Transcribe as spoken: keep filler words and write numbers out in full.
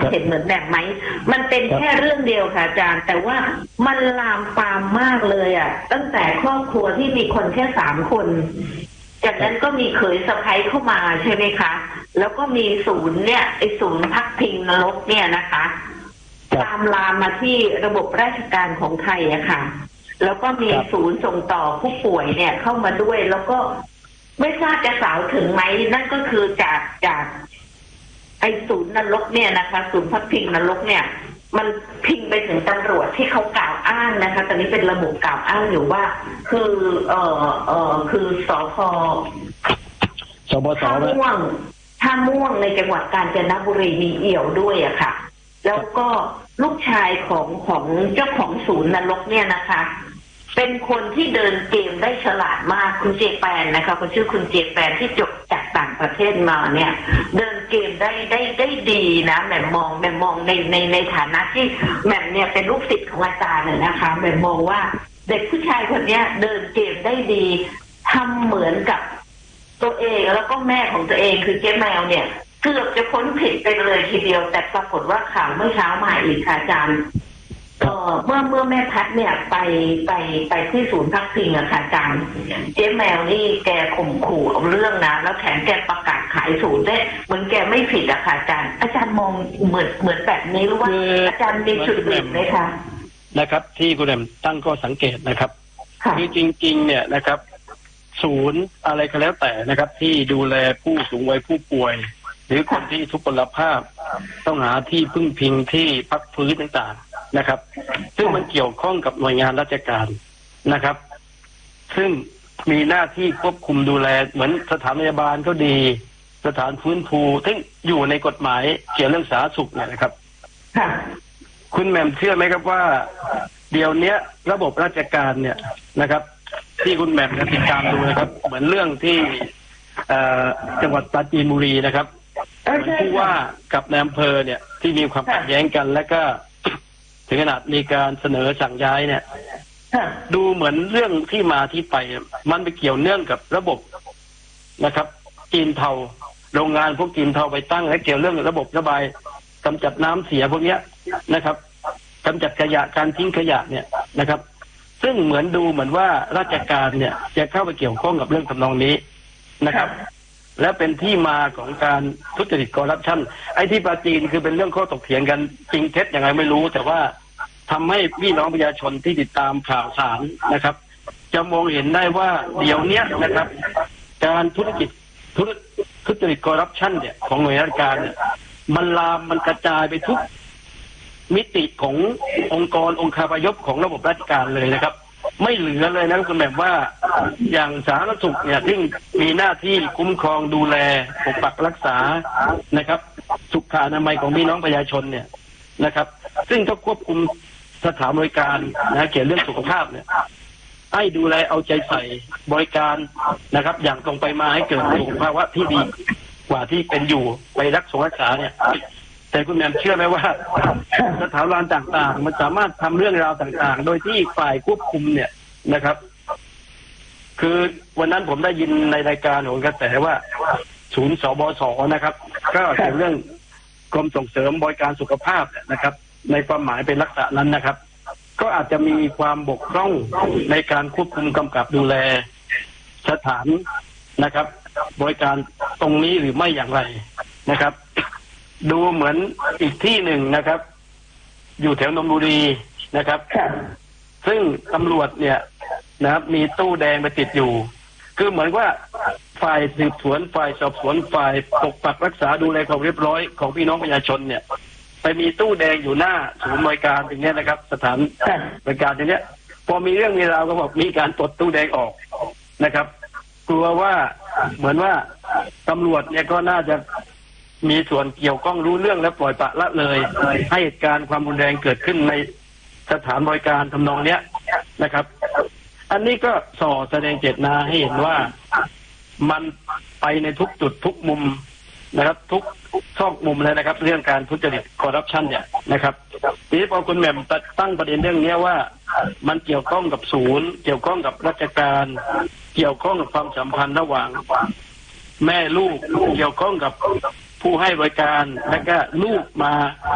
เห็นเหมือนแบบไหมมันเป็นแค่เรื่องเดียวค่ะอาจารย์แต่ว่ามันลามปามมากเลยอ่ะตั้งแต่ครอบครัวที่มีคนแค่สามคนจากนั้นก็มีเขยสะใภ้เข้ามาใช่ไหมคะแล้วก็มีศูนย์เนี่ยไอศูนย์พักพิงนรกเนี่ยนะคะตามลามมาที่ระบบราชการของไทยอะค่ะแล้วก็มีศูนย์ส่งต่อผู้ป่วยเนี่ยเข้ามาด้วยแล้วก็ไม่ทราบจะสาวถึงไหมนั่นก็คือจากจากไอศูนย์นรกเนี่ยนะคะศูนย์พักพิงนรกเนี่ยมันพิงไปถึงตำรวจที่เขากล่าวอ้างนะคะตอนนี้เป็นระบบกล่าวอ้างอยู่ว่าคือเอ่อเอ่อคือสพสบสท่าม่วงท่าม่วงในจังหวัดกาญจนบุรีมีเอี่ยวด้วยอะค่ะแล้วก็ลูกชายของของเจ้าของศูนย์นรกเนี่ยนะคะเป็นคนที่เดินเกมได้ฉลาดมากคุณเจแปนนะคะเขาชื่อคุณเจแปนที่จบจากต่างประเทศมาเนี่ยเดินเกมได้ได้ได้ดีนะแหม่มมองแหม่มมองในในในฐานะที่แหม่มเนี่ยเป็นลูกศิษย์ของอาจารย์เลยนะคะแหม่มมองว่าเด็กผู้ชายคนนี้เดินเกมได้ดีทำเหมือนกับตัวเองแล้วก็แม่ของตัวเองคือเจ๊แมวเนี่ยเกือบจะพ้นผิดไปเลยทีเดียวแต่ปรากฏว่าข่าวเมื่อเช้ามาอีกค่ะอาจารย์เอ่อเมื่อเมื่อแม่พัดเนี่ยไปไปไปที่ศูนย์พักพิงอะค่ะอาจารย์เจ๊แมวนี่แกข่มขู่เอาเรื่องนะแล้วแถมแกประกาศขายศูนย์ได้เหมือนแกไม่ผิดอะค่ะอาจารย์อาจารย์มองเหมือนเหมือนแบบนี้หรือว่าอาจารย์มีจุดเด่นไหมคะนะครับที่คุณแอมตั้งข้อสังเกตนะครับคือจริงๆเนี่ยนะครับศูนย์อะไรก็แล้วแต่นะครับที่ดูแลผู้สูงวัยผู้ป่วยหรือคนที่ทุพพลภาพต้องหาที่พึ่งพิงที่พักฟื้นต่างๆนะครับซึ่งมันเกี่ยวข้องกับหน่วยงานราชการนะครับซึ่งมีหน้าที่ควบคุมดูแลเหมือนสถานพยาบาลก็ดีสถานฟื้นฟูซึ่งอยู่ในกฎหมายเกี่ยวเรื่องสาธารณสุขเนี่ยนะครับคุณแหม่มเชื่อไหมครับว่าเดี๋ยวนี้ระบบราชการเนี่ยนะครับที่คุณแหม่มติดตามดูนะครับเหมือนเรื่องที่จังหวัดปราจีนบุรีนะครับผู้ว่ากับนายอำเภอเนี่ยที่มีความขัดแย้งกันและก็ถึงขนาดมีการเสนอสั่งย้ายเนี่ยดูเหมือนเรื่องที่มาที่ไปมันไปเกี่ยวเนื่องกับระบบนะครับจีนเทาโรงงานพวกจีนเทาไปตั้งและเกี่ยวเรื่องระบบระบายกำจัดน้ำเสียพวกนี้นะครับกำจัดขยะการทิ้งขยะเนี่ยนะครับซึ่งเหมือนดูเหมือนว่าราชการเนี่ยจะเข้าไปเกี่ยวข้องกับเรื่องทำนองนี้นะครับและเป็นที่มาของการทุจริตคอร์รัปชันไอ้ที่ปราจีนคือเป็นเรื่องข้อถกเถียงกันจริงเท็จยังไงไม่รู้แต่ว่าทำให้พี่น้องประชาชนที่ติดตามข่าวสารนะครับจะมองเห็นได้ว่าเดี๋ยวนี้นะครับการทุจริตทุจริตคอร์รัปชันเนี่ยของหน่วยราชการเนี่ยมันลามมันกระจายไปทุกมิติขององค์กรองค์คาพยพของระบบราชการเลยนะครับไม่เหลือเลยนะคุณแบบว่าอย่างสาธารณสุขเนี่ยที่มีหน้าที่คุ้มครองดูแลปกปักรักษานะครับสุขอนามัยของพี่น้องประชาชนเนี่ยนะครับซึ่งต้องควบคุมสถานบริการนะเกี่ยวเรื่องสุขภาพเนี่ยให้ดูแลเอาใจใส่บริการนะครับอย่างตรงไปมาให้เกิดสุขภาวะที่ดีกว่าที่เป็นอยู่ไปรักษารักษาเนี่ยแต่คุณแม่เชื่อไหมว่าสถาบันต่างๆมันสามารถทำเรื่องราวต่างๆโดยที่ฝ่ายควบคุมเนี่ยนะครับคือวันนั้นผมได้ยินในรายการของกระแสว่าศูนย์สบสนะครับก็เกี่ยวเรื่องกรมส่งเสริมบริการสุขภาพนะครับในความหมายเป็นลักษณะนั้นนะครับก็อาจจะมีความบกพร่องในการควบคุมกำกับดูแลสถานนะครับบริการตรงนี้หรือไม่อย่างไรนะครับดูเหมือนอีกที่หนึ่งนะครับอยู่แถวนนทบุรีนะครับซึ่งตำรวจเนี่ยนะครับมีตู้แดงไปติดอยู่คือเหมือนว่าฝ่ายสืบสวนฝ่ายสอบสวนฝ่ายปกปักรักษาดูแลความเรียบร้อยของพี่น้องประชาชนเนี่ยไปมีตู้แดงอยู่หน้าศูนย์บริการอย่างเงี้ยนะครับสถานบริการอย่างเงี้ยพอมีเรื่องมีราวก็บอกมีการปลดตู้แดงออกนะครับกลัวว่าเหมือนว่าตำรวจเนี่ยก็น่าจะมีส่วนเกี่ยวข้องรู้เรื่องและปล่อยปละละเลยให้เหตุการณ์ความรุนแรงเกิดขึ้นในสถานบริการทำนองเนี้ยนะครับอันนี้ก็ส่อแสดงเจตนาให้เห็นว่ามันไปในทุกจุดทุกมุมนะครับทุกซอกมุมเลยนะครับเรื่องการทุจริตคอร์รัปชันเนี่ยนะครับทีนี้พอคุณแหม่มตั้งประเด็นเรื่องนี้ว่ามันเกี่ยวข้องกับศูนย์เกี่ยวข้องกับราชการเกี่ยวข้องกับความสัมพันธ์ระหว่างแม่ลูกเกี่ยวข้องกับผู้ให้บริการและก็ลูกมา